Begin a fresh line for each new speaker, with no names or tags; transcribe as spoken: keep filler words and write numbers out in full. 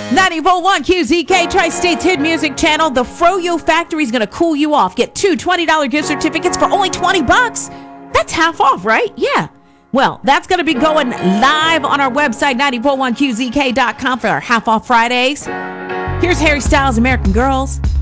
ninety point one Q Z K, Tri-State's hit music channel. The Froyo Factory is going to cool you off. Get two twenty dollars gift certificates for only twenty bucks. That's half off, right? Yeah. Well, that's going to be going live on our website, ninety point one Q Z K dot com, for our half off Fridays. Here's Harry Styles' American Girls.